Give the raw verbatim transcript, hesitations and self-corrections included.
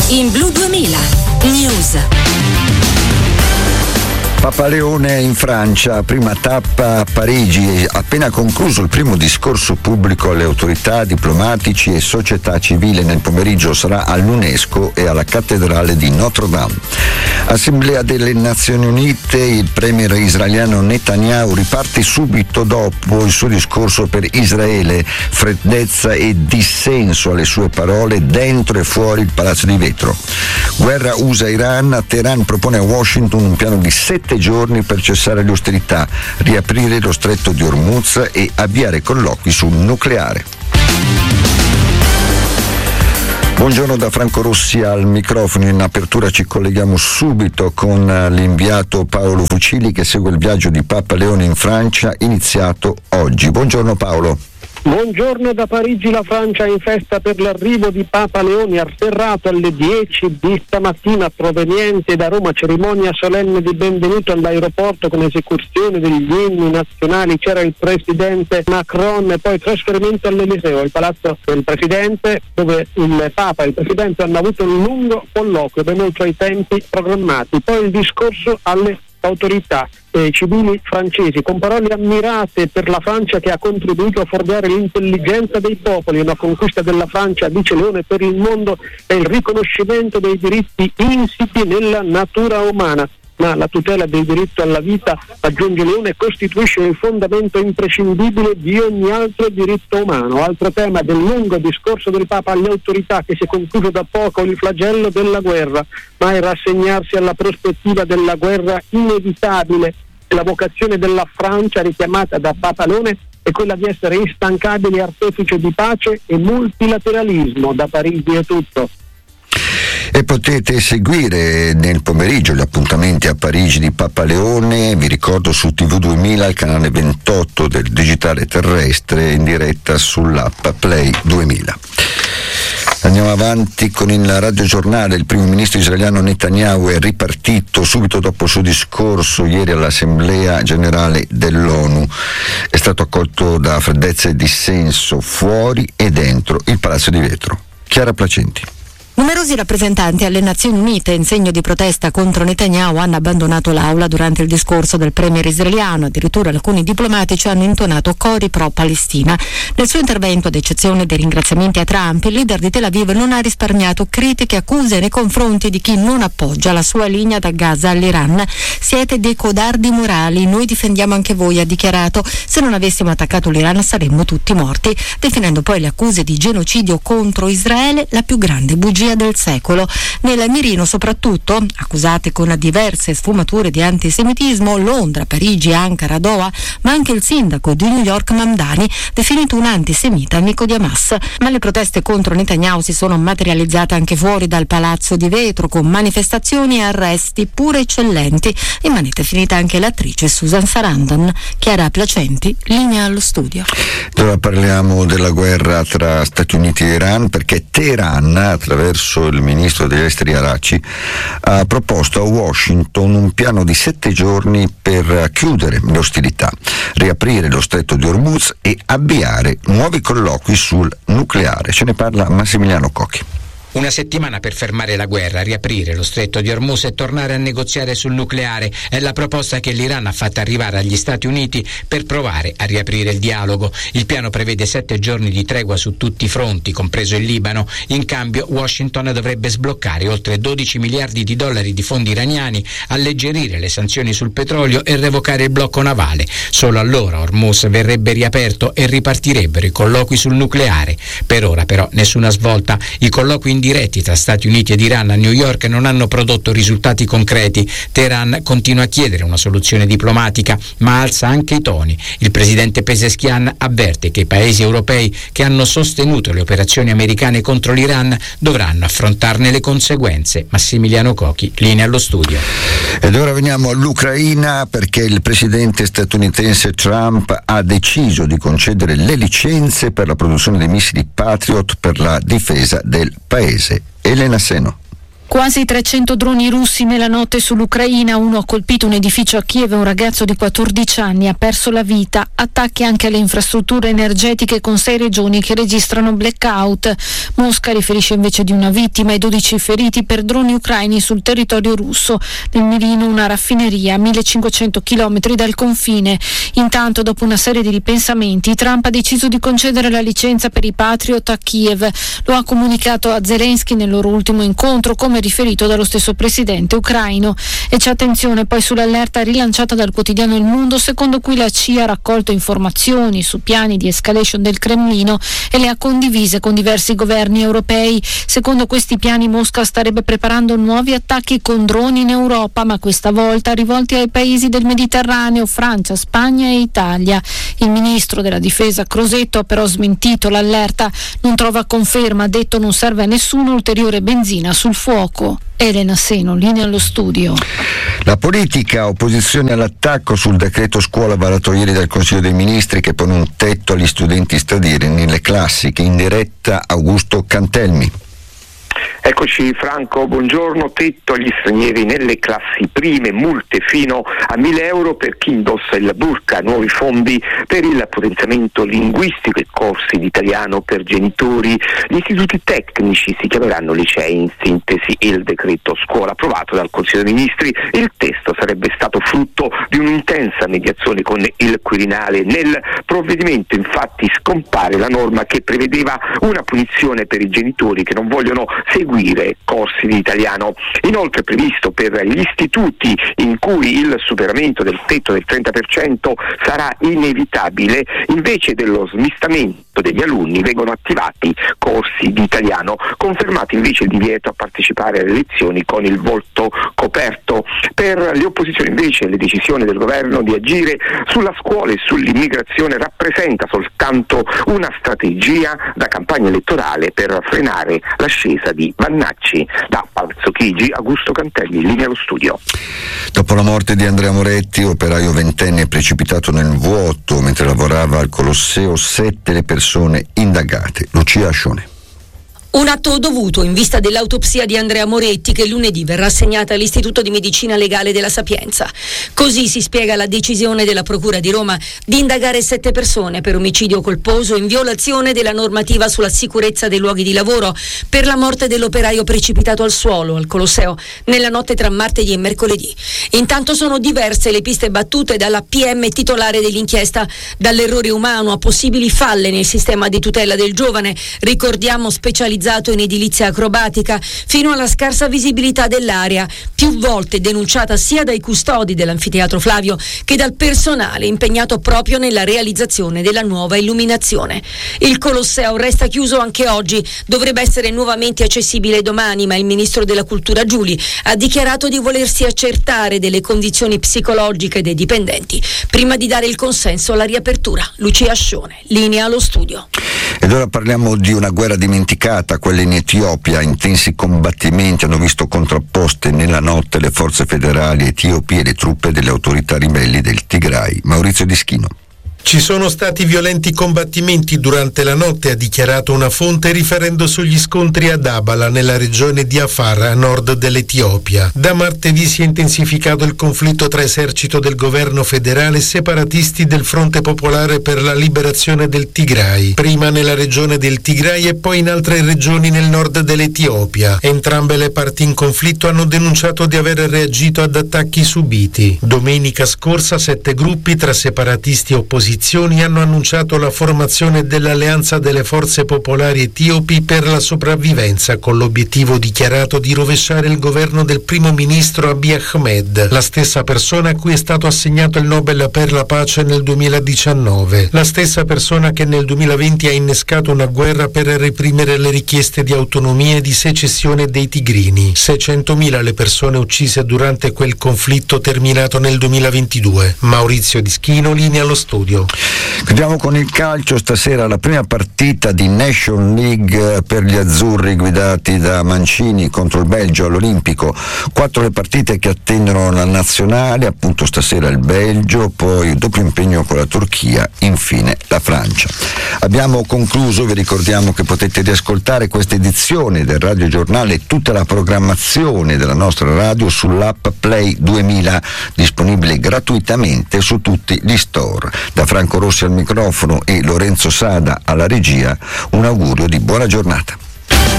in Blu duemila News. Papa Leone in Francia, prima tappa a Parigi, appena concluso il primo discorso pubblico alle autorità, diplomatici e società civile. Nel pomeriggio sarà all'UNESCO e alla cattedrale di Notre Dame. Assemblea delle Nazioni Unite, il premier israeliano Netanyahu riparte subito dopo il suo discorso per Israele, freddezza e dissenso alle sue parole dentro e fuori il Palazzo di Vetro. Guerra U S A-Iran, Teheran propone a Washington un piano di sette giorni per cessare le ostilità, riaprire lo stretto di Hormuz e avviare colloqui sul nucleare. Buongiorno da Franco Rossi al microfono. In apertura ci colleghiamo subito con l'inviato Paolo Fucili che segue il viaggio di Papa Leone in Francia iniziato oggi. Buongiorno Paolo. Buongiorno da Parigi. La Francia è in festa per l'arrivo di Papa Leone, atterrato alle dieci di stamattina proveniente da Roma, cerimonia solenne di benvenuto all'aeroporto con esecuzione degli inni nazionali. C'era il presidente Macron e poi trasferimento all'Eliseo, il palazzo del presidente, dove il Papa e il presidente hanno avuto un lungo colloquio ben oltre ai tempi programmati. Poi il discorso alle autorità eh, civili francesi, con parole ammirate per la Francia che ha contribuito a forgiare l'intelligenza dei popoli. Una conquista della Francia, dice Leone, per il mondo è il riconoscimento dei diritti insiti nella natura umana. Ma la tutela del diritto alla vita, aggiunge Leone, costituisce il fondamento imprescindibile di ogni altro diritto umano. Altro tema del lungo discorso del Papa alle autorità, che si è concluso da poco, il flagello della guerra, mai rassegnarsi alla prospettiva della guerra inevitabile. La vocazione della Francia, richiamata da Papa Leone, è quella di essere instancabile artefice di pace e multilateralismo. Da Parigi è tutto. E potete seguire nel pomeriggio gli appuntamenti a Parigi di Papa Leone, vi ricordo su T V duemila, il canale ventotto del digitale terrestre, in diretta sull'app Play duemila. Andiamo avanti con il radiogiornale. Il primo ministro israeliano Netanyahu è ripartito subito dopo il suo discorso ieri all'Assemblea generale dell'ONU. È stato accolto da freddezza e dissenso fuori e dentro il Palazzo di Vetro. Chiara Placenti. Numerosi rappresentanti alle Nazioni Unite in segno di protesta contro Netanyahu hanno abbandonato l'aula durante il discorso del premier israeliano. Addirittura alcuni diplomatici hanno intonato cori pro-Palestina. Nel suo intervento, ad eccezione dei ringraziamenti a Trump, il leader di Tel Aviv non ha risparmiato critiche e accuse nei confronti di chi non appoggia la sua linea da Gaza all'Iran. Siete dei codardi morali, noi difendiamo anche voi, ha dichiarato. Se non avessimo attaccato l'Iran saremmo tutti morti, definendo poi le accuse di genocidio contro Israele la più grande bugia del secolo. Nel mirino soprattutto, accusate con diverse sfumature di antisemitismo, Londra, Parigi, Ankara, Doha, ma anche il sindaco di New York Mamdani, definito un antisemita amico di Hamas. Ma le proteste contro Netanyahu si sono materializzate anche fuori dal Palazzo di Vetro, con manifestazioni e arresti pure eccellenti. In manetta è finita anche l'attrice Susan Sarandon. Chiara Placenti, linea allo studio. Ora parliamo della guerra tra Stati Uniti e Iran, perché Teheran, attraverso il ministro degli esteri Araghchi, ha proposto a Washington un piano di sette giorni per chiudere le ostilità, riaprire lo stretto di Hormuz e avviare nuovi colloqui sul nucleare. Ce ne parla Massimiliano Cocchi. Una settimana per fermare la guerra, riaprire lo stretto di Hormuz e tornare a negoziare sul nucleare è la proposta che l'Iran ha fatto arrivare agli Stati Uniti per provare a riaprire il dialogo. Il piano prevede sette giorni di tregua su tutti i fronti, compreso il Libano. In cambio Washington dovrebbe sbloccare oltre dodici miliardi di dollari di fondi iraniani, alleggerire le sanzioni sul petrolio e revocare il blocco navale. Solo allora Hormuz verrebbe riaperto e ripartirebbero i colloqui sul nucleare. Per ora però nessuna svolta. I colloqui in diretti tra Stati Uniti ed Iran a New York non hanno prodotto risultati concreti. Teheran continua a chiedere una soluzione diplomatica, ma alza anche i toni. Il presidente Pezeshkian avverte che i paesi europei che hanno sostenuto le operazioni americane contro l'Iran dovranno affrontarne le conseguenze. Massimiliano Cocchi, linea allo studio. Ed ora veniamo all'Ucraina, perché il presidente statunitense Trump ha deciso di concedere le licenze per la produzione dei missili Patriot per la difesa del paese. Elena Seno. Quasi trecento droni russi nella notte sull'Ucraina, uno ha colpito un edificio a Kiev e un ragazzo di quattordici anni ha perso la vita. Attacchi anche alle infrastrutture energetiche con sei regioni che registrano blackout. Mosca riferisce invece di una vittima e dodici feriti per droni ucraini sul territorio russo. Nel mirino una raffineria a millecinquecento chilometri dal confine. Intanto, dopo una serie di ripensamenti, Trump ha deciso di concedere la licenza per i Patriot a Kiev. Lo ha comunicato a Zelensky nel loro ultimo incontro, come riferito dallo stesso presidente ucraino. E c'è attenzione poi sull'allerta rilanciata dal quotidiano Il Mundo, secondo cui la C I A ha raccolto informazioni su piani di escalation del Cremlino e le ha condivise con diversi governi europei. Secondo questi piani Mosca starebbe preparando nuovi attacchi con droni in Europa, ma questa volta rivolti ai paesi del Mediterraneo, Francia, Spagna e Italia. Il ministro della difesa Crosetto ha però smentito l'allerta, non trova conferma, ha detto non serve a nessuno ulteriore benzina sul fuoco. Elena Seno, linea allo studio. La politica, opposizione all'attacco sul decreto scuola varato ieri dal Consiglio dei Ministri che pone un tetto agli studenti stranieri nelle classi, che in diretta Augusto Cantelmi. Eccoci Franco, buongiorno. Tetto agli stranieri nelle classi prime, multe fino a mille euro per chi indossa il burka, nuovi fondi per il potenziamento linguistico e corsi di italiano per genitori. Gli istituti tecnici si chiameranno licei, in sintesi il decreto scuola approvato dal Consiglio dei Ministri. Il testo sarebbe stato frutto di un'intensa mediazione con il Quirinale. Nel provvedimento infatti scompare la norma che prevedeva una punizione per i genitori che non vogliono seguire corsi di italiano. Inoltre è previsto per gli istituti in cui il superamento del tetto del trenta per cento sarà inevitabile, invece dello smistamento degli alunni vengono attivati corsi di italiano, confermato invece il divieto a partecipare alle lezioni con il volto coperto. Per le opposizioni invece la decisione del governo di agire sulla scuola e sull'immigrazione rappresenta soltanto una strategia da campagna elettorale per frenare l'ascesa di Vannacci. Da Palazzo Chigi, Augusto Cantelli, linea allo studio. Dopo la morte di Andrea Moretti, operaio ventenne precipitato nel vuoto mentre lavorava al Colosseo, sette le persone indagate. Lucia Ascione. Un atto dovuto in vista dell'autopsia di Andrea Moretti, che lunedì verrà assegnata all'Istituto di Medicina Legale della Sapienza. Così si spiega la decisione della Procura di Roma di indagare sette persone per omicidio colposo in violazione della normativa sulla sicurezza dei luoghi di lavoro per la morte dell'operaio precipitato al suolo al Colosseo nella notte tra martedì e mercoledì. Intanto sono diverse le piste battute dalla P M titolare dell'inchiesta, dall'errore umano a possibili falle nel sistema di tutela del giovane, ricordiamo specializzato in edilizia acrobatica, fino alla scarsa visibilità dell'area, più volte denunciata sia dai custodi dell'anfiteatro Flavio che dal personale impegnato proprio nella realizzazione della nuova illuminazione. Il Colosseo resta chiuso anche oggi, dovrebbe essere nuovamente accessibile domani, ma il ministro della Cultura Giuli ha dichiarato di volersi accertare delle condizioni psicologiche dei dipendenti prima di dare il consenso alla riapertura. Lucia Ascione, linea allo studio. Ed ora parliamo di una guerra dimenticata, quella in Etiopia. Intensi combattimenti hanno visto contrapposte nella notte le forze federali etiopi e le truppe delle autorità ribelli del Tigray. Maurizio Dischino. Ci sono stati violenti combattimenti durante la notte, ha dichiarato una fonte riferendo sugli scontri ad Abala, nella regione di Afar, a nord dell'Etiopia. Da martedì si è intensificato il conflitto tra esercito del governo federale e separatisti del Fronte Popolare per la Liberazione del Tigray, prima nella regione del Tigray e poi in altre regioni nel nord dell'Etiopia. Entrambe le parti in conflitto hanno denunciato di aver reagito ad attacchi subiti. Domenica scorsa sette gruppi tra separatisti e opposizioni hanno annunciato la formazione dell'Alleanza delle Forze Popolari Etiopi per la sopravvivenza, con l'obiettivo dichiarato di rovesciare il governo del primo ministro Abiy Ahmed, la stessa persona a cui è stato assegnato il Nobel per la pace nel duemiladiciannove, la stessa persona che nel duemilaventi ha innescato una guerra per reprimere le richieste di autonomia e di secessione dei tigrini. seicentomila le persone uccise durante quel conflitto terminato nel duemilaventidue. Maurizio Dischino, linea allo studio. Tito. Chiudiamo con il calcio. Stasera la prima partita di Nation League per gli azzurri guidati da Mancini contro il Belgio all'Olimpico. Quattro le partite che attendono la nazionale, appunto stasera il Belgio, poi doppio impegno con la Turchia, infine la Francia. Abbiamo concluso, vi ricordiamo che potete riascoltare questa edizione del Radio Giornale e tutta la programmazione della nostra radio sull'app Play duemila, disponibile gratuitamente su tutti gli store. Da Franco Rossi al microfono e Lorenzo Sada alla regia, un augurio di buona giornata.